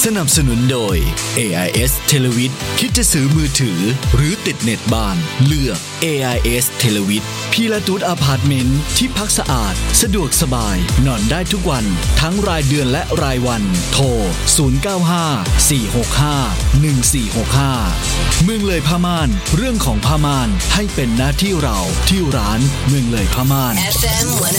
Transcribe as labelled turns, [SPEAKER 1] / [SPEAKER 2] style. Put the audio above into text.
[SPEAKER 1] สนับสนุนโดย AIS Televid คิดจะซื้อมือถือหรือติดเน็ตบ้านเลือก AIS Televid พีลาตูดอพาร์ตเมนต์ที่พักสะอาดสะดวกสบายนอนได้ทุกวันทั้งรายเดือนและรายวันโทร0954651465เมืองเลยผ้าม่านเรื่องของผ้าม่านให้เป็นหน้าที่เราที่ร้านเมืองเลยผ้าม่าน
[SPEAKER 2] FM